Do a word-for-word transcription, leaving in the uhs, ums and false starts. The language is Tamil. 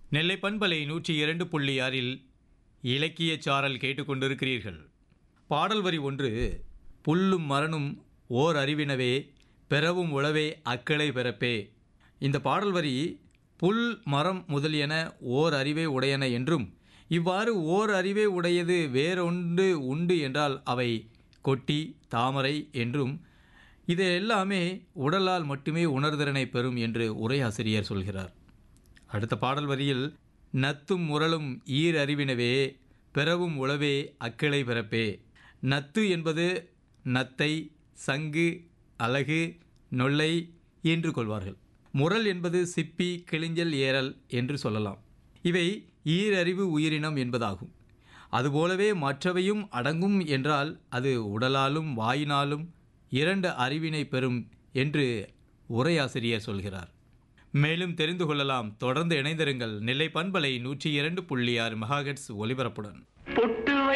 நெல்லை பண்பலை நூற்றி இரண்டு புள்ளி ஆறில் இலக்கிய சாரல் கேட்டுக்கொண்டிருக்கிறீர்கள். பாடல் வரி ஒன்று. புல்லும் மரணும் ஓர் அறிவினவே பெறவும் உளவே அக்களை பிறப்பே. இந்த பாடல் வரி புல் மரம் முதலியன ஓர் அறிவே உடையன என்றும், இவ்வாறு ஓர் அறிவே உடையது வேறொன்று உண்டு என்றால் அவை கொட்டி தாமரை என்றும், இது எல்லாமே உடலால் மட்டுமே உணர்திறனை பெறும் என்று உரையாசிரியர் சொல்கிறார். அடுத்த பாடல் வரியில் நத்தும் முரளும் ஈர் அறிவினவே பெறவும் உளவே அக்கிளை பிறப்பே. நத்து என்பது நத்தை, சங்கு, அலகு, நொல்லை என்று கொள்வார்கள். முரல் என்பது சிப்பி, கிளிஞ்சல், ஏறல் என்று சொல்லலாம். இவை ஈரறிவு உயிரினம் என்பதாகும். அதுபோலவே மற்றவையும் அடங்கும் என்றால் அது உடலாலும் வாயினாலும் இரண்டு அறிவினை பெறும் என்று உரையாசிரியர் சொல்கிறார். மேலும் தெரிந்து கொள்ளலாம். தொடர்ந்து இணைந்திருங்கள். நெல்லை பண்பலை நூற்றி இரண்டு புள்ளி ஆறு மெகாஹெர்ட்ஸ் ஒலிபரப்புடன்.